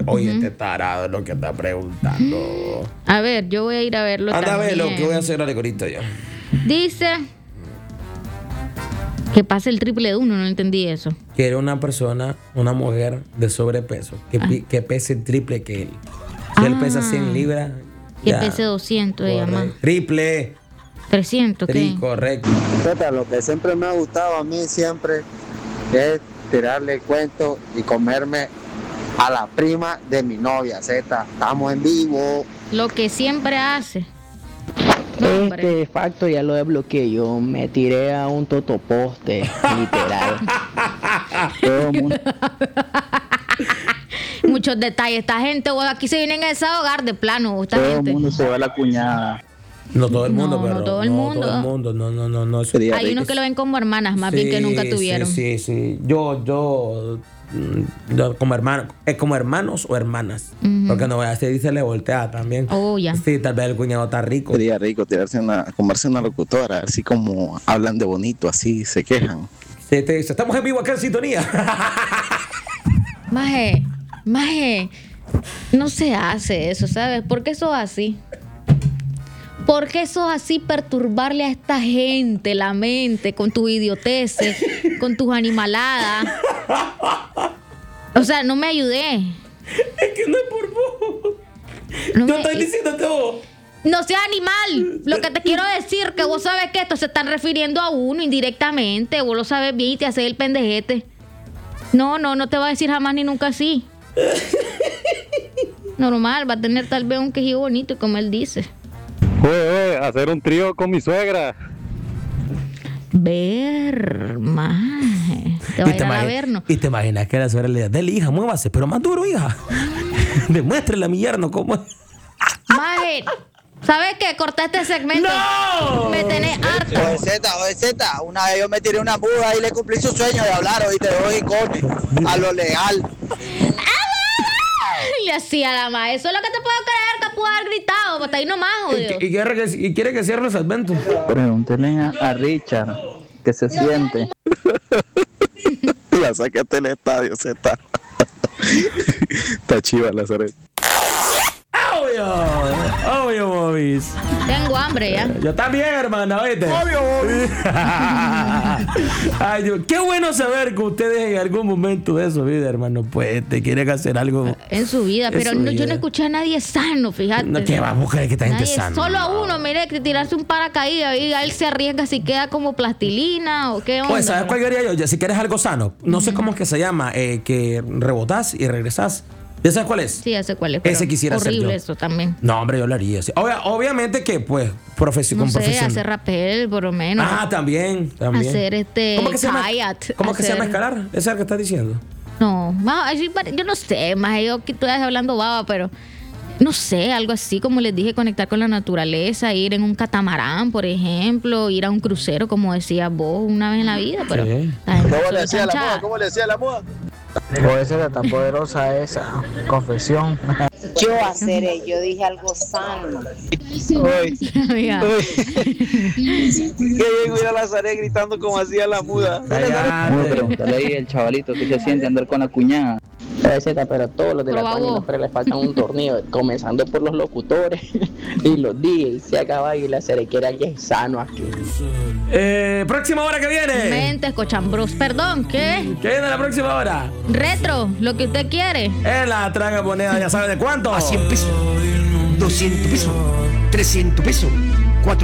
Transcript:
Oye, este tarado es lo que está preguntando. A ver, yo voy a ir a verlo. Anda a también. verlo, que voy a hacer ahorita yo. Dice que pase el triple de uno, no entendí eso. Quiere una persona, una mujer de sobrepeso, que pese el triple que él. Si él pesa 100 libras. Que ya. pese 200, ella más. Triple. 300, ¿qué? Correcto. Lo que siempre me ha gustado a mí siempre es tirarle cuentos y comerme a la prima de mi novia, Z. Estamos en vivo. Lo que siempre hace. Este facto ya lo desbloqueé. Yo me tiré a un totoposte, literal. Todo el mundo. Muchos detalles. Esta gente, aquí se vienen a desahogar de plano. Esta Todo gente. el mundo se va a la cuñada. No todo el mundo, No, pero. no todo el mundo. Todo el mundo. No. Sería Hay rico. unos que lo ven como hermanas, más bien que nunca tuvieron. Sí. Yo como hermanos o hermanas. Porque no vaya a ser, dice le voltea también. Oh, ya. Sí, tal vez el cuñado está rico. Sería rico comerse una locutora, así como hablan de bonito, así se quejan. Sí, te dice, estamos en vivo acá en sintonía. Maje, no se hace eso, ¿sabes? ¿Por qué sos así? ¿Por qué sos así perturbarle a esta gente la mente con tus idioteces, con tus animaladas? O sea, no me ayudé. Es que no es por vos. No Yo me- estoy diciéndote vos. No seas animal. Lo que te quiero decir que vos sabes que esto se están refiriendo a uno indirectamente. Vos lo sabes bien y te haces el pendejete. No te va a decir jamás ni nunca así. Normal, va a tener tal vez un quejido bonito, como él dice. Hacer un trío con mi suegra. Ver, maje. Te va a ir al averno. Y te imaginas que la suegra le diga, dele hija, muévase, pero más duro, hija. Demuéstrele a mi yerno cómo es. Maje, ¿sabes qué? Corta este segmento. ¡No! Me tenés harto. Oye, Z, una vez yo me tiré una muda y le cumplí su sueño de hablar, oíste, hoy come, a lo legal. Y así a la maje. Eso es lo que te puedo creer que pudo haber gritado. Hasta ahí nomás, jodido. Y quiere que cierre el segmento. Pregúntele a Richard qué se siente. La sacaste del estadio, Z. Está chiva la Zaret. Obvio, Bobis. Tengo hambre ya. Yo también, hermana, oíste. Obvio, Bobis. Ay, Dios, qué bueno saber que ustedes en algún momento de su vida, hermano, pues te quieren hacer algo. En su vida, En pero su no, yo vida. no escuché a nadie sano, fíjate. No, ¿qué vamos a creer que esta gente Nadie, sana? solo a uno, mire, que tirarse un paracaídas y él se arriesga si queda como plastilina o qué onda. Pues, ¿sabes cuál quería yo? Ya, si quieres algo sano, no sé cómo es que se llama, que rebotás y regresás. ¿Ya sabes cuál es? Sí, ya sé cuál es. pero Ese quisiera ser horrible yo. eso también. No, hombre, yo lo haría. Sí. Obviamente que, pues, No con sé, profesión. hacer rappel, por lo menos. Ah, también. Hacer ¿Cómo que se llama? kayak, ¿Cómo que se llama hacer- escalar? ¿Esa es la que estás diciendo? No, yo no sé, más yo que tú estás hablando baba, pero no sé, algo así como les dije, conectar con la naturaleza, ir en un catamarán, por ejemplo, ir a un crucero, como decías vos una vez en la vida, pero Sí. la gente ¿Cómo solo le decía la chanchada. moda? ¿Cómo le decía la moda? Puede ser tan poderosa esa confesión. Yo dije algo sano. Amiga, Que llego a ir a la Zaret gritando como hacía la muda. Vamos a preguntarle ahí al chavalito qué se siente andar con la cuñada. Pero todos los de la Proba página vos. pero le faltan un tornillo, comenzando por los locutores y los DJs. Se acaba y la cerequera que es sano aquí. Próxima hora que viene. mentes, cochambros. Perdón, ¿qué? ¿Qué viene la próxima hora? Retro, lo que usted quiere. En la traga moneda, ya sabe de cuánto. A 100 pesos, 200 pesos, 300 pesos.